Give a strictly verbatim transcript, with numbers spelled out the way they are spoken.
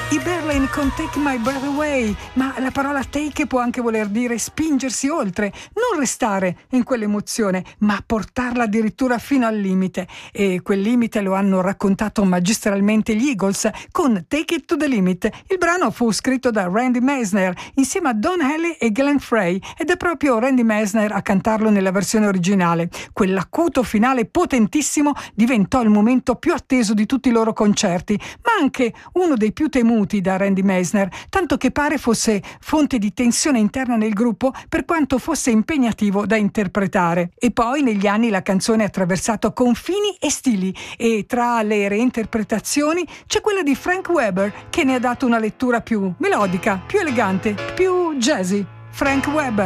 I Berlin con Take My Breath Away, ma la parola take può anche voler dire spingersi oltre, non restare in quell'emozione, ma portarla addirittura fino al limite. E quel limite lo hanno raccontato magistralmente gli Eagles con Take It to the Limit. Il brano fu scritto da Randy Meisner insieme a Don Henley e Glenn Frey ed è proprio Randy Meisner a cantarlo nella versione originale. Quell'acuto finale potentissimo diventò il momento più atteso di tutti i loro concerti, ma anche uno dei più temuti da Randy Meisner, tanto che pare fosse fonte di tensione interna nel gruppo per quanto fosse impegnativo da interpretare. E poi negli anni la canzone ha attraversato confini e stili e tra le reinterpretazioni c'è quella di Frank Webber che ne ha dato una lettura più melodica, più elegante, più jazzy. Frank Webber